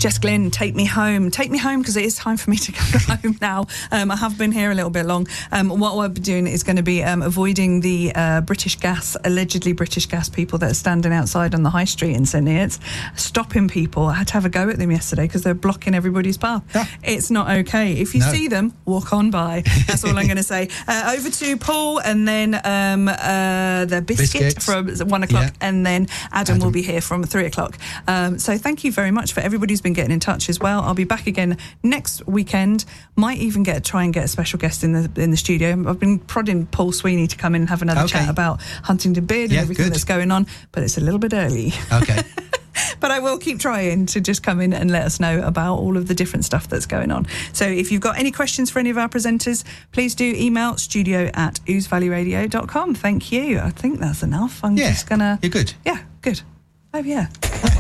Jess Glynn, take me home because it is time for me to go home now. I have been here a little bit long. What I'll be doing is going to be avoiding the allegedly British Gas people that are standing outside on the high street in St Neots, stopping people. I had to have a go at them yesterday because they're blocking everybody's path. Yeah. It's not okay. If you see them, walk on by. That's all I'm going to say. Over to Paul, and then the biscuit from 1 o'clock, and then Adam will be here from 3 o'clock. So thank you very much for everybody who's been getting in touch as well. I'll be back again next weekend. Might even try and get a special guest in the studio. I've been prodding Paul Sweeney to come in and have another chat about Huntington Beard and everything that's going on, but it's a little bit early. Okay. But I will keep trying to just come in and let us know about all of the different stuff that's going on. So if you've got any questions for any of our presenters, please do email studio@ousevalleyradio.com. Thank you. I think that's enough. I'm just going to... You're good. Yeah, good. Oh, yeah.